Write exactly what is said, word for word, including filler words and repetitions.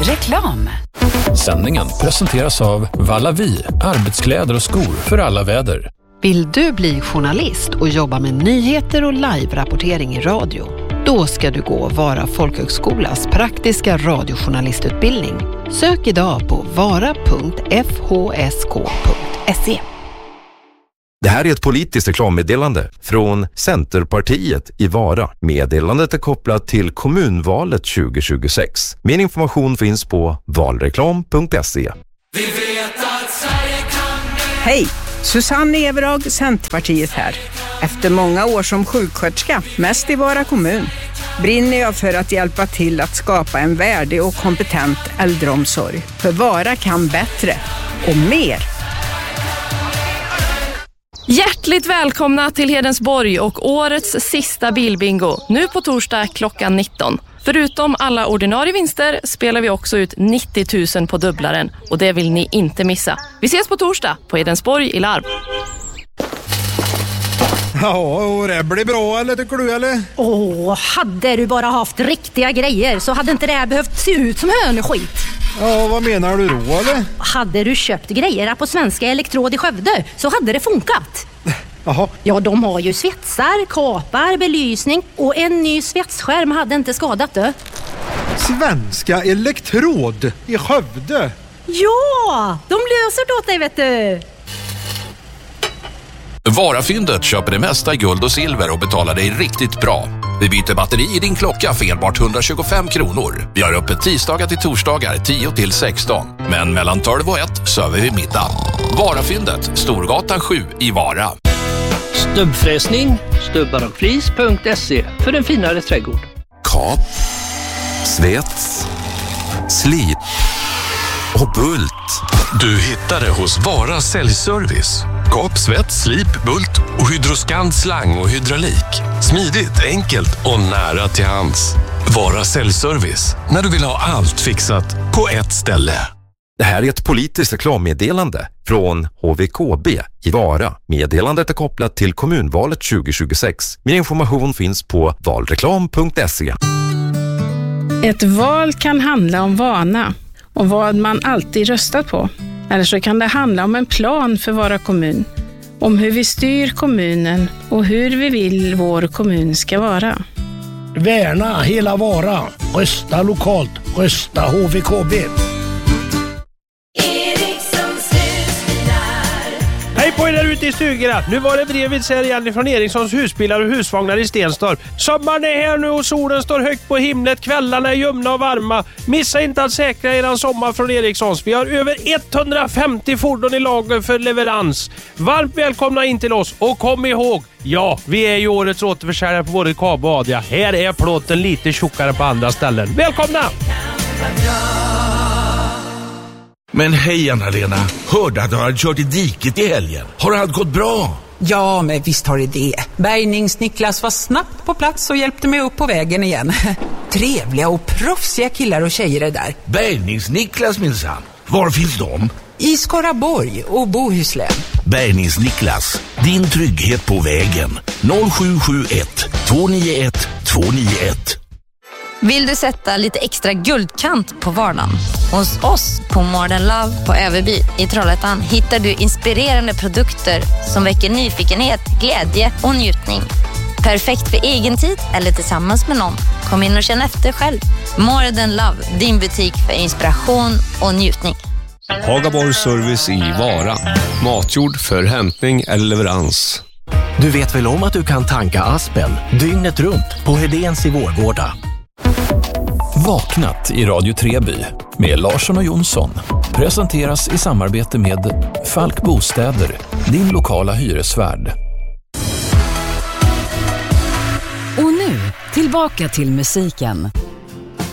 Reklam. Sändningen presenteras av Vallavi, arbetskläder och skor för alla väder. Vill du bli journalist och jobba med nyheter och live-rapportering i radio? Då ska du gå Vara folkhögskolas praktiska radiojournalistutbildning. Sök idag på vara punkt f h s k punkt se. Det här är ett politiskt reklammeddelande från Centerpartiet i Vara. Meddelandet är kopplat till kommunvalet tjugo tjugosex. Mer information finns på valreklam punkt se. Vi vet att Sverige kan... Hej, Susanne Everag, Centerpartiet här. Efter många år som sjuksköterska, mest i Vara kommun, brinner jag för att hjälpa till att skapa en värdig och kompetent äldreomsorg. För Vara kan bättre och mer. Hjärtligt välkomna till Hedensborg och årets sista bilbingo. Nu på torsdag klockan nitton. Förutom alla ordinarie vinster spelar vi också ut nittio tusen på dubblaren. Och det vill ni inte missa. Vi ses på torsdag på Hedensborg i Larv. Ja, och det blir bra, eller tycker du, eller? Åh, hade du bara haft riktiga grejer så hade inte det här behövt se ut som höneskit. Ja, vad menar du då, eller? Hade du köpt grejerna på Svenska Elektrod i Skövde så hade det funkat. Jaha. Ja, de har ju svetsar, kapar, belysning och en ny svetsskärm hade inte skadat det. Svenska Elektrod i Skövde? Ja, de löser det åt dig, vet du. Varafyndet köper det mesta i guld och silver och betalar dig riktigt bra. Vi byter batteri i din klocka för enbart hundratjugofem kronor. Vi har öppet tisdagar till torsdagar tio till sexton. Men mellan tolv och ett söver vi middag. Varafyndet, Storgatan sju i Vara. Stubbfräsning, stubbar och flis punkt se för en finare trädgård. Kap, svets, slip och bult. Du hittar det hos Vara säljservice. Kap, svets, slip, bult och hydroskant slang och hydraulik. Smidigt, enkelt och nära till hands. Vara säljservice när du vill ha allt fixat på ett ställe. Det här är ett politiskt reklammeddelande från H V K B i Vara. Meddelandet är kopplat till kommunvalet tjugo tjugosex. Mer information finns på valreklam punkt se. Ett val kan handla om vana och vad man alltid röstat på. Eller så kan det handla om en plan för Vara kommun. Om hur vi styr kommunen och hur vi vill vår kommun ska vara. Värna hela Vara. Rösta lokalt. Rösta H V K B. Hej på er där ute i stugorna. Nu var det brevet här igen från Erikssons husbilar och husvagnar i Stenstorp. Sommaren är här nu och solen står högt på himlet. Kvällarna är ljumna och varma. Missa inte att säkra eran sommar från Erikssons. Vi har över etthundrafemtio fordon i lager för leverans. Varmt välkomna in till oss och kom ihåg, ja, vi är ju årets återförsäljare på både Kabo och Adria. Här är plåten lite tjockare på andra ställen. Välkomna! Men hej Anna-Lena, hörde att du hade kört i diket i helgen. Har allt gått bra? Ja, men visst har det det. Bärgnings-Niklas var snabbt på plats och hjälpte mig upp på vägen igen. Trevliga och proffsiga killar och tjejer är där. Bärgnings-Niklas minsann. Var finns de? I Skaraborg och Bohuslän. Bärgnings-Niklas, din trygghet på vägen. noll sju sju ett två nio ett två nio ett. Vill du sätta lite extra guldkant på vardagen? Hos oss på Modern Love på Överby i Trollhättan hittar du inspirerande produkter som väcker nyfikenhet, glädje och njutning. Perfekt för egen tid eller tillsammans med någon. Kom in och känn efter själv. Modern Love, din butik för inspiration och njutning. Hagaborg Service i Vara. Matjord för hämtning eller leverans. Du vet väl om att du kan tanka Aspen dygnet runt på Hedens i Vårgårda? Vaknat i Radio Treby med Larsson och Jonsson presenteras i samarbete med Falk Bostäder, din lokala hyresvärd. Och nu, tillbaka till musiken.